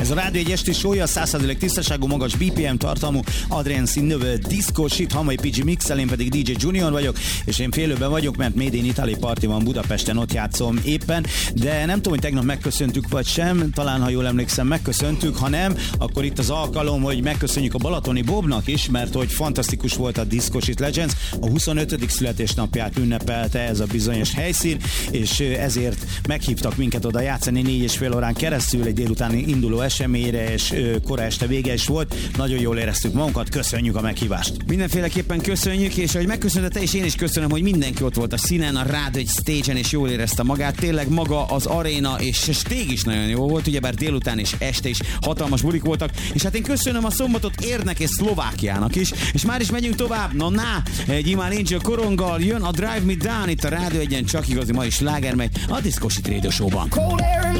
Ez a Rádió egy esti show-ja, 100% tisztaságú, magas BPM tartalmú, Adrian Sinövel Disco Shit, Hamai PG Mixel, én pedig DJ Junior vagyok, és én félőben vagyok, mert Made in Italy party van Budapesten, ott játszom éppen, de nem tudom, hogy tegnap megköszöntük vagy sem, talán, ha jól emlékszem, megköszöntük, ha nem, akkor itt az alkalom, hogy megköszönjük a Balatoni Bobnak is, mert hogy fantasztikus volt a Disco Shit Legends, a 25. születésnapját ünnepelte ez a bizonyos helyszín, és ezért meghívtak minket oda játszani 4,5 órán keresztül, egy délutáni induló eseményre, és kora este vége is volt. Nagyon jól éreztük magunkat, köszönjük a meghívást. Mindenféleképpen köszönjük, és ahogy megköszönte, és én is köszönöm, hogy mindenki ott volt a színen, a Rádió egy stage-en, és jól érezte magát. Tényleg maga az aréna és stég is nagyon jó volt, ugyebár délután és este is hatalmas bulik voltak, és hát én köszönöm a szombatot Érnek és Szlovákiának is, és már is megyünk tovább. Egy Iman Angel koronggal jön a Drive Me Down, itt a Rádió egyen, csak igazi mai sláger megy a Disco Shit Radio Show-ban.